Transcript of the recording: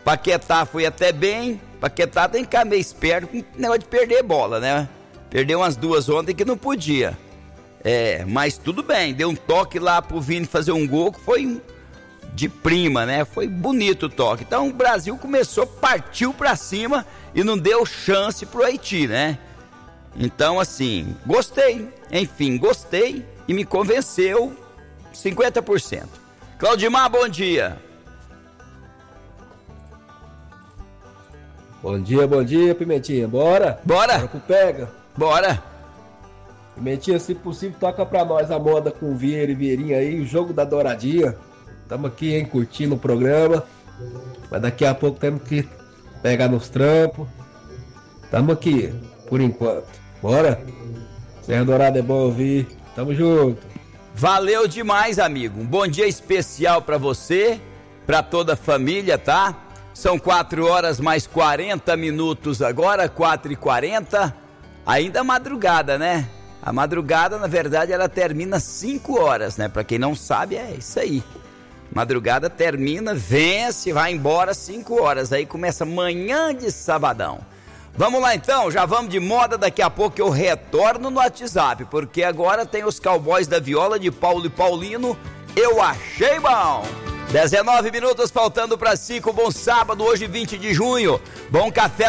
Paquetá foi até bem. Paquetá tem que ficar meio esperto com o negócio de perder bola, né? Perdeu umas 2 ontem que não podia. Mas tudo bem, deu um toque lá pro Vini fazer um gol que foi de prima, né? Foi bonito o toque. Então o Brasil partiu pra cima e não deu chance pro Haiti, né? Então assim, gostei, enfim, gostei e me convenceu 50%. Claudimar, bom dia. Bom dia, Pimentinha. Bora? Bora pro pega. Bora. Pimentinha, se possível, toca pra nós a moda com Vieira e Vieirinha aí, o jogo da douradinha. Tamo aqui, hein, curtindo o programa. Mas daqui a pouco temos que pegar nos trampos. Tamo aqui, por enquanto. Bora? Serra Dourada é bom ouvir. Tamo junto. Valeu demais, amigo. Um bom dia especial pra você, pra toda a família, tá? São 4 horas mais 40 minutos agora, 4h40. Ainda madrugada, né? A madrugada, na verdade, ela termina 5 horas, né? Pra quem não sabe, é isso aí. Madrugada termina, vence, vai embora 5 horas. Aí começa manhã de sabadão. Vamos lá então, já vamos de moda. Daqui a pouco eu retorno no WhatsApp, porque agora tem os Cowboys da Viola de Paulo e Paulino. Eu achei bom. 19 minutos faltando para 5. Bom sábado, hoje 20 de junho. Bom café